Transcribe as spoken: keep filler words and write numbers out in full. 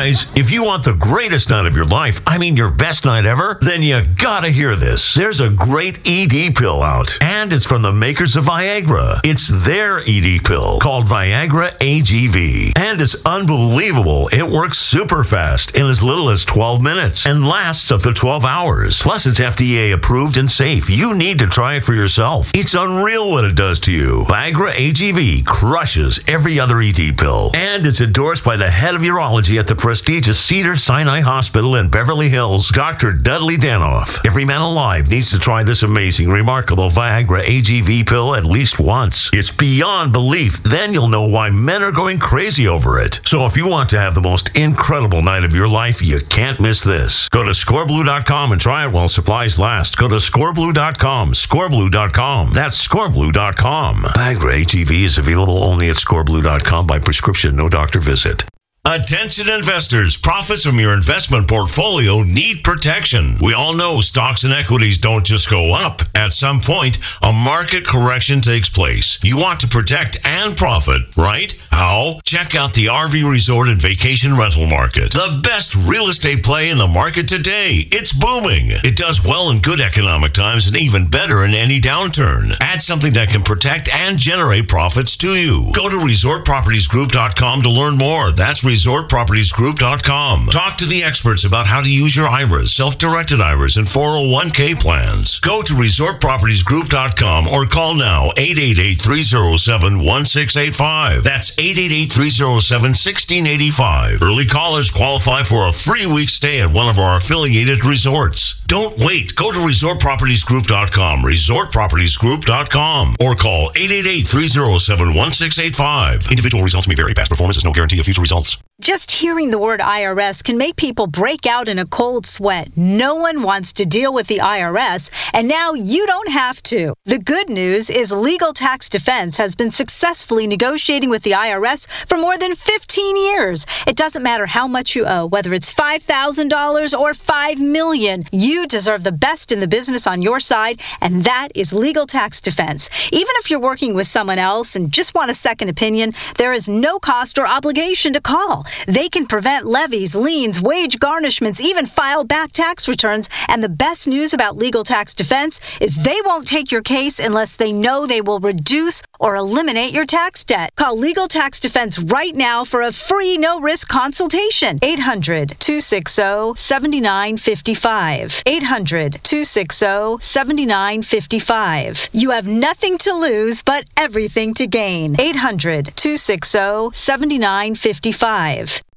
Guys, if you want the greatest night of your life, I mean your best night ever, then you gotta hear this. There's a great E D pill out, and it's from the makers of Viagra. It's their E D pill called Viagra A G V, and it's unbelievable. It works super fast in as little as twelve minutes and lasts up to twelve hours. Plus, it's F D A approved and safe. You need to try it for yourself. It's unreal what it does to you. Viagra A G V crushes every other E D pill, and it's endorsed by the head of urology at the prestigious Cedars-Sinai Hospital in Beverly Hills, Doctor Dudley Danoff. Every man alive needs to try this amazing, remarkable Viagra A G V pill at least once. It's beyond belief. Then you'll know why men are going crazy over it. So if you want to have the most incredible night of your life, you can't miss this. Go to score blue dot com and try it while supplies last. Go to score blue dot com, score blue dot com. That's score blue dot com. Viagra A G V is available only at score blue dot com by prescription, no doctor visit. Attention investors, profits from your investment portfolio need protection. We all know stocks and equities don't just go up. At some point, a market correction takes place. You want to protect and profit, right? How? Check out the R V resort and vacation rental market. The best real estate play in the market today. It's booming. It does well in good economic times and even better in any downturn. Add something that can protect and generate profits to you. Go to resort properties group dot com to learn more. That's resort properties group dot com. Talk to the experts about how to use your I R As, self-directed I R As, and four oh one k plans. Go to resort properties group dot com or call now eight eight eight, three oh seven, one six eight five. That's eight eight eight, three oh seven, one six eight five. Early callers qualify for a free week stay at one of our affiliated resorts. Don't wait. Go to resort properties group dot com, resort properties group dot com, or call eight eight eight, three oh seven, one six eight five. Individual results may vary. Past performance is no guarantee of future results. Just hearing the word I R S can make people break out in a cold sweat. No one wants to deal with the I R S, and now you don't have to. The good news is Legal Tax Defense has been successfully negotiating with the I R S for more than fifteen years. It doesn't matter how much you owe, whether it's five thousand dollars or five million dollars. You deserve the best in the business on your side, and that is Legal Tax Defense. Even if you're working with someone else and just want a second opinion, there is no cost or obligation to call. They can prevent levies, liens, wage garnishments, even file back tax returns. And the best news about Legal Tax Defense is they won't take your case unless they know they will reduce or eliminate your tax debt. Call Legal Tax Defense right now for a free no-risk consultation. eight hundred, two six zero, seven nine five five. eight hundred, two six zero, seven nine five five. You have nothing to lose but everything to gain. eight hundred, two six zero, seven nine five five.